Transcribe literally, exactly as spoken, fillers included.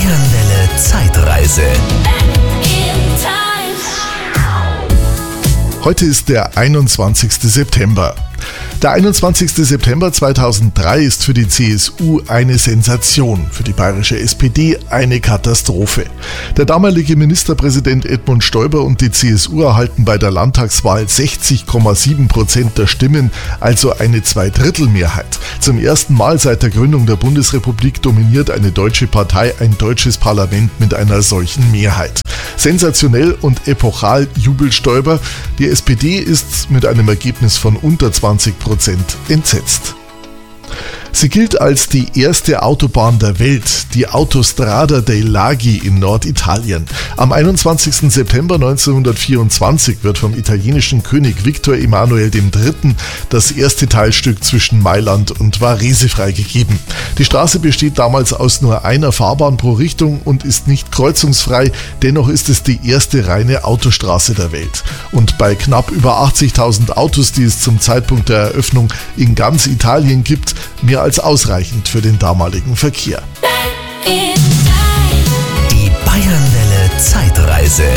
Bayernwelle Zeitreise. Heute ist der einundzwanzigste September. Der einundzwanzigste September zweitausenddrei ist für die C S U eine Sensation, für die bayerische S P D eine Katastrophe. Der damalige Ministerpräsident Edmund Stoiber und die C S U erhalten bei der Landtagswahl sechzig Komma sieben Prozent der Stimmen, also eine Zweidrittelmehrheit. Zum ersten Mal seit der Gründung der Bundesrepublik dominiert eine deutsche Partei ein deutsches Parlament mit einer solchen Mehrheit. Sensationell und epochal jubelt Stoiber. Die S P D ist mit einem Ergebnis von unter zwanzig Prozent entsetzt. Sie gilt als die erste Autobahn der Welt, die Autostrada dei Laghi in Norditalien. Am einundzwanzigsten September neunzehnhundertvierundzwanzig wird vom italienischen König Victor Emanuel der Dritte das erste Teilstück zwischen Mailand und Varese freigegeben. Die Straße besteht damals aus nur einer Fahrbahn pro Richtung und ist nicht kreuzungsfrei, dennoch ist es die erste reine Autostraße der Welt. Und bei knapp über achtzigtausend Autos, die es zum Zeitpunkt der Eröffnung in ganz Italien gibt, mehr als ausreichend für den damaligen Verkehr. Die Bayernwelle Zeitreise.